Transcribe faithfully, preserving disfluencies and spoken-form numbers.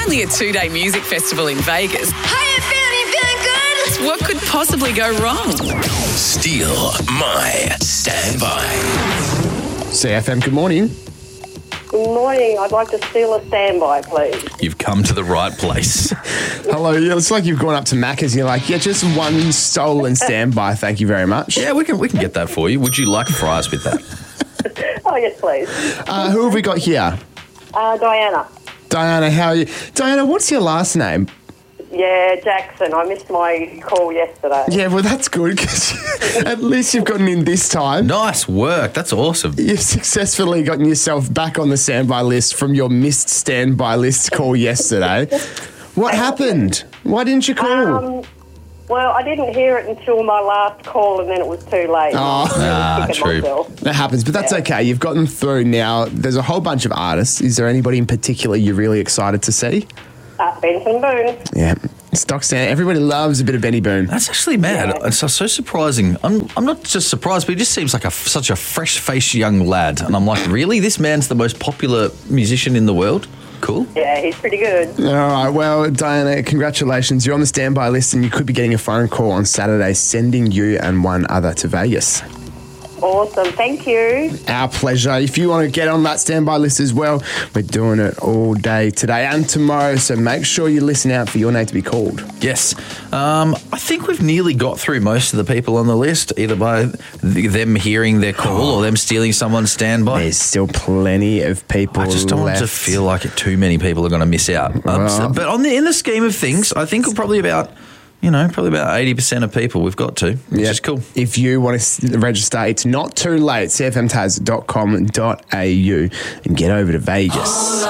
only a two-day music festival in Vegas. How you feeling? You feeling good? What could possibly go wrong? Steal my standby. C F M, good morning. Good morning. I'd like to steal a standby, please. You've come to the right place. Hello, yeah, it's like you've gone up to Macca's and you're like, yeah, just one stolen standby, thank you very much. Yeah, we can we can get that for you. Would you like fries with that? Oh, yes, please. Uh, who have we got here? Uh, Diana. Diana, how are you? Diana, what's your last name? Yeah, Jackson. I missed my call yesterday. Yeah, well, that's good because at least you've gotten in this time. Nice work. That's awesome. You've successfully gotten yourself back on the standby list from your missed standby list call yesterday. What happened? Why didn't you call? Um, well, I didn't hear it until my last call and then it was too late. Oh. Ah, true. That happens, but that's Yeah. okay. You've gotten through now. There's a whole bunch of artists. Is there anybody in particular you're really excited to see? Uh, Benson Boone. Yeah. Stock stand. Everybody loves a bit of Benny Boone. That's actually mad. Yeah. It's so, so surprising. I'm I'm not just surprised, but he just seems like a such a fresh-faced young lad. And I'm like, really? This man's the most popular musician in the world? Cool. Yeah, he's pretty good. All right. Well, Diana, congratulations. You're on the standby list and you could be getting a phone call on Saturday sending you and one other to Vegas. Awesome. Thank you. Our pleasure. If you want to get on that standby list as well, we're doing it all day today and tomorrow, so make sure you listen out for your name to be called. Yes. Um, I think we've nearly got through most of the people on the list, either by th- them hearing their call or them stealing someone's standby. There's still plenty of people I just don't left. want to feel like it, too many people are going to miss out. Um, Well- so- but on the in the scheme of things, I think we're probably about, you know, probably about eighty percent of people we've got to, which Yep. is cool. If you want to s- register, it's not too late. c f m taz dot com dot a u and get over to Vegas.